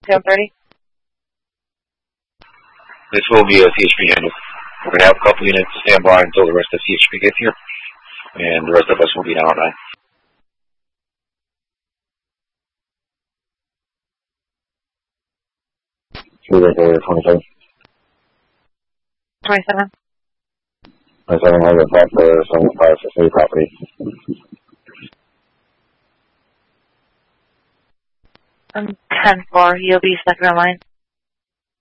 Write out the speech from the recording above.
10:30. This will be a CHP handle. We're going to have a couple units to stand by until the rest of CHP gets here, and the rest of us will be down at 9. Shooter carrier 27. 27. 27 has a flat for 75 for city property. I'm 10-4. You'll be second in line.